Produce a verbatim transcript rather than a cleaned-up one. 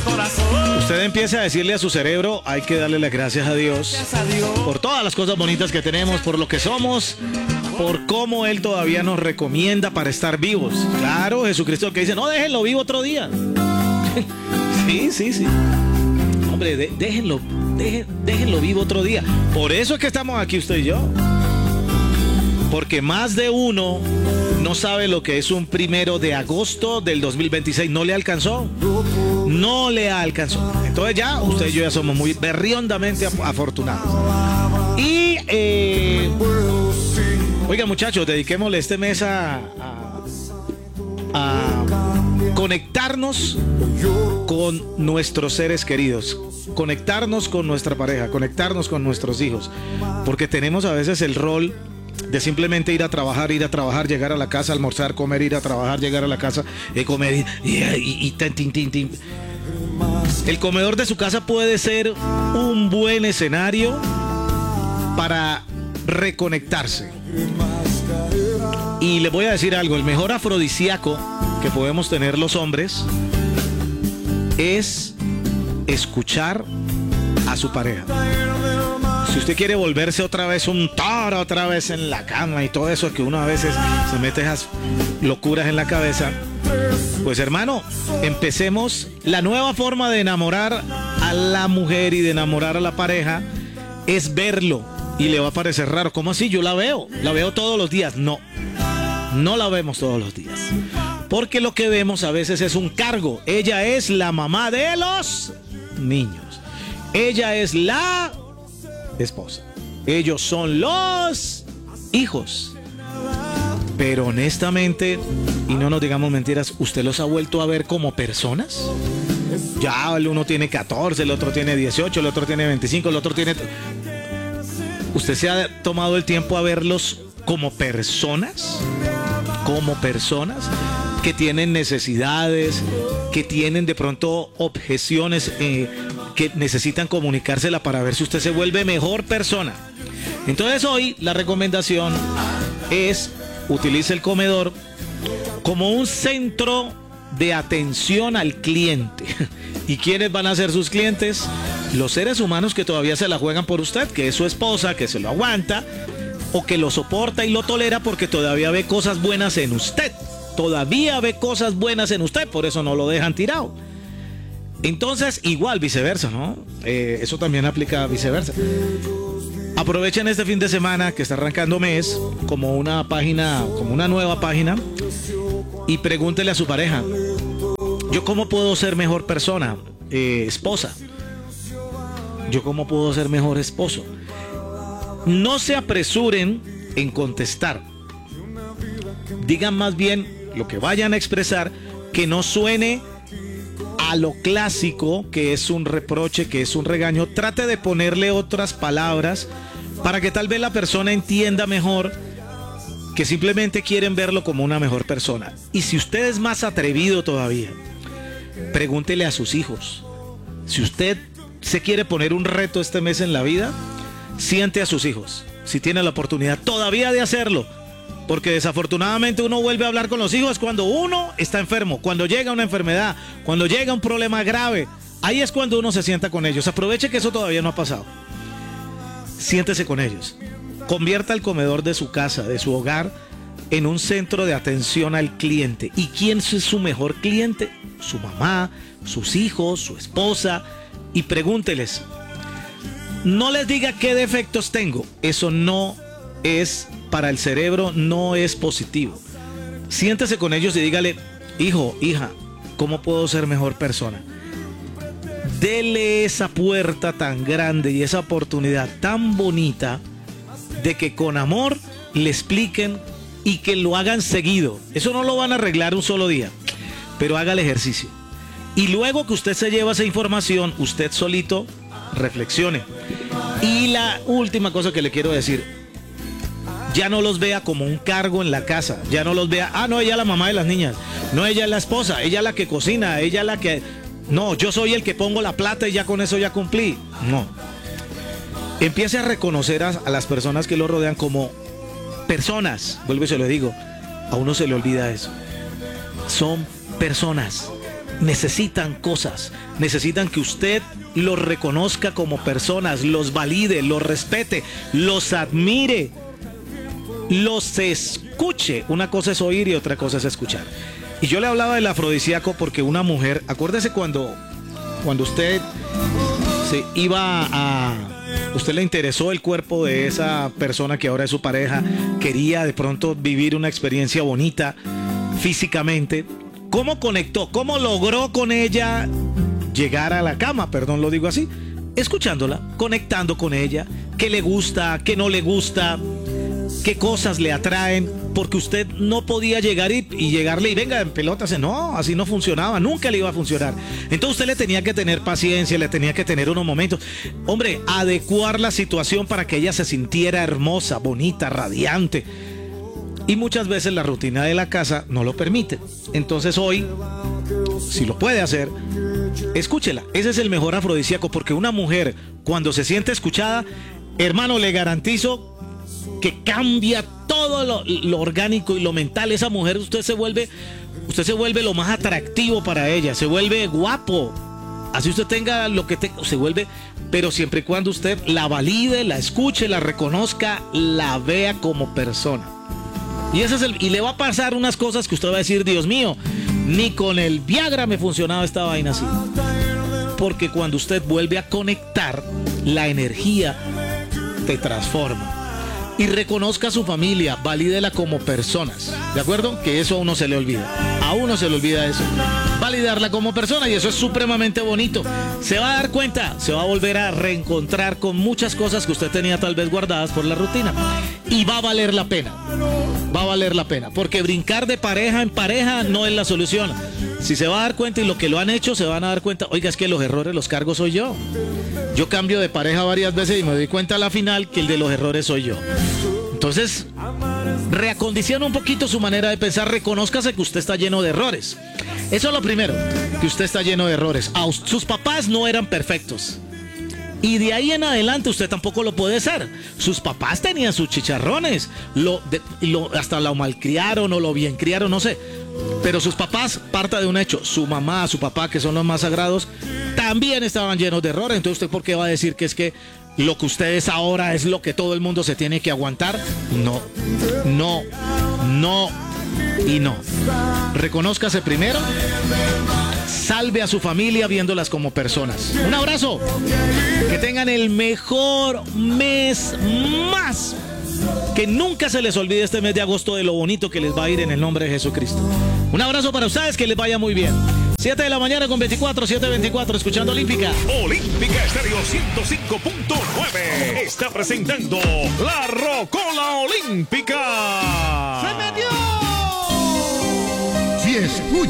Usted empieza a decirle a su cerebro, hay que darle las gracias a Dios por todas las cosas bonitas que tenemos, por lo que somos, por cómo Él todavía nos recomienda para estar vivos. Claro, Jesucristo que dice, no, déjenlo vivo otro día. Sí, sí, sí. Hombre, de, déjenlo, dejen, déjenlo vivo otro día. Por eso es que estamos aquí usted y yo. Porque más de uno no sabe lo que es un primero de agosto del dos mil veintiséis. No le alcanzó. No le alcanzó. Entonces ya, usted y yo ya somos muy berriondamente afortunados. Y, eh, oiga muchachos, dediquémosle este mes a, a, a conectarnos con nuestros seres queridos. Conectarnos con nuestra pareja, conectarnos con nuestros hijos. Porque tenemos a veces el rol de simplemente ir a trabajar, ir a trabajar, llegar a la casa, almorzar, comer, ir a trabajar, llegar a la casa, eh, comer y, y, y, y tin, tin, tin, tin. El comedor de su casa puede ser un buen escenario para reconectarse. Y les voy a decir algo, el mejor afrodisíaco que podemos tener los hombres es escuchar a su pareja. Si usted quiere volverse otra vez un toro, otra vez en la cama y todo eso que uno a veces se mete esas locuras en la cabeza, pues hermano, empecemos. La nueva forma de enamorar a la mujer y de enamorar a la pareja es verlo. Y le va a parecer raro. ¿Cómo así? Yo la veo. La veo todos los días. No, no la vemos todos los días. Porque lo que vemos a veces es un cargo. Ella es la mamá de los niños. Ella es la esposa. Ellos son los hijos. Pero honestamente, y no nos digamos mentiras, ¿usted los ha vuelto a ver como personas? Ya el uno tiene catorce, el otro tiene dieciocho, el otro tiene veinticinco, el otro tiene... ¿Usted se ha tomado el tiempo a verlos como personas? Como personas que tienen necesidades, que tienen de pronto objeciones, eh, que necesitan comunicársela para ver si usted se vuelve mejor persona. Entonces hoy la recomendación es: utilice el comedor como un centro de atención al cliente. ¿Y quiénes van a ser sus clientes? Los seres humanos que todavía se la juegan por usted, que es su esposa, que se lo aguanta, o que lo soporta y lo tolera porque todavía ve cosas buenas en usted. Todavía ve cosas buenas en usted, por eso no lo dejan tirado. Entonces, igual viceversa, ¿no? Eh, eso también aplica viceversa. Aprovechen este fin de semana que está arrancando mes como una página, como una nueva página, y pregúntele a su pareja: ¿yo cómo puedo ser mejor persona? Eh, esposa. ¿Yo cómo puedo ser mejor esposo? No se apresuren en contestar. Digan más bien lo que vayan a expresar, que no suene a lo clásico, que es un reproche, que es un regaño. Trate de ponerle otras palabras para que tal vez la persona entienda mejor que simplemente quieren verlo como una mejor persona. Y si usted es más atrevido todavía, pregúntele a sus hijos. Si usted se quiere poner un reto este mes en la vida, siente a sus hijos, si tiene la oportunidad todavía de hacerlo. Porque desafortunadamente uno vuelve a hablar con los hijos cuando uno está enfermo, cuando llega una enfermedad, cuando llega un problema grave. Ahí es cuando uno se sienta con ellos. Aproveche que eso todavía no ha pasado. Siéntese con ellos. Convierta el comedor de su casa, de su hogar, en un centro de atención al cliente. ¿Y quién es su mejor cliente? Su mamá, sus hijos, su esposa. Y pregúnteles. No les diga qué defectos tengo. Eso no es, para el cerebro, no es positivo. Siéntese con ellos y dígale: hijo, hija, ¿cómo puedo ser mejor persona? Dele esa puerta tan grande y esa oportunidad tan bonita de que con amor le expliquen y que lo hagan seguido. Eso no lo van a arreglar un solo día, pero haga el ejercicio. Y luego que usted se lleva esa información, usted solito reflexione. Y la última cosa que le quiero decir: ya no los vea como un cargo en la casa. Ya no los vea, ah, no, ella es la mamá de las niñas. No, ella es la esposa, ella es la que cocina, ella es la que... No, yo soy el que pongo la plata y ya con eso ya cumplí. No. Empiece a reconocer a, a las personas que lo rodean como personas. Vuelvo y se lo digo, a uno se le olvida eso. Son personas. necesitan cosas, necesitan que usted los reconozca como personas, los valide, los respete, los admire, los escuche. Una cosa es oír y otra cosa es escuchar. Y yo le hablaba del afrodisíaco porque una mujer, acuérdese cuando, cuando usted se iba a... usted le interesó el cuerpo de esa persona que ahora es su pareja, quería de pronto vivir una experiencia bonita físicamente. ¿Cómo conectó? ¿Cómo logró con ella llegar a la cama? Perdón, lo digo así. Escuchándola, conectando con ella, qué le gusta, qué no le gusta, qué cosas le atraen, porque usted no podía llegar y, y llegarle y venga en pelotas. No, así no funcionaba, nunca le iba a funcionar. Entonces usted le tenía que tener paciencia, le tenía que tener unos momentos. Hombre, adecuar la situación para que ella se sintiera hermosa, bonita, radiante. Y muchas veces la rutina de la casa no lo permite. Entonces hoy, si lo puede hacer, escúchela. Ese es el mejor afrodisíaco, porque una mujer cuando se siente escuchada, hermano, le garantizo que cambia todo lo, lo orgánico y lo mental. Esa mujer, usted se vuelve, usted se vuelve lo más atractivo para ella, se vuelve guapo. Así usted tenga lo que te, se vuelve, pero siempre y cuando usted la valide, la escuche, la reconozca, la vea como persona. Y ese es el, y le va a pasar unas cosas que usted va a decir, Dios mío, ni con el Viagra me funcionaba esta vaina así. Porque cuando usted vuelve a conectar, la energía te transforma. Y reconozca a su familia, valídela como personas, ¿de acuerdo? Que eso a uno se le olvida, a uno se le olvida eso, validarla como persona, y eso es supremamente bonito. Se va a dar cuenta, se va a volver a reencontrar con muchas cosas que usted tenía tal vez guardadas por la rutina, y va a valer la pena, va a valer la pena, porque brincar de pareja en pareja no es la solución. Si se va a dar cuenta, y lo que lo han hecho se van a dar cuenta, oiga, es que los errores los cargo soy yo. Yo cambio de pareja varias veces y me doy cuenta a la final que el de los errores soy yo. Entonces, reacondiciona un poquito su manera de pensar, reconózcase que usted está lleno de errores. Eso es lo primero, que usted está lleno de errores. A sus papás no eran perfectos. Y de ahí en adelante usted tampoco lo puede ser. Sus papás tenían sus chicharrones, lo, de, lo, hasta lo malcriaron o lo bien criaron, no sé. Pero sus papás, parta de un hecho, su mamá, su papá, que son los más sagrados, también estaban llenos de errores. Entonces, ¿usted por qué va a decir que es que lo que usted es ahora es lo que todo el mundo se tiene que aguantar? No, no, no y no. Reconózcase primero, salve a su familia viéndolas como personas. Un abrazo, que tengan el mejor mes más. Que nunca se les olvide este mes de agosto de lo bonito que les va a ir en el nombre de Jesucristo. Un abrazo para ustedes, que les vaya muy bien. siete de la mañana con veinticuatro, siete veinticuatro, escuchando Olímpica. Olímpica Estéreo ciento cinco punto nueve está presentando La Rocola Olímpica. ¡Se metió! Si escucha